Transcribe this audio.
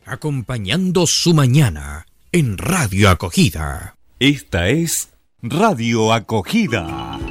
acompañando su mañana en Radio Acogida. Esta es Radio Acogida.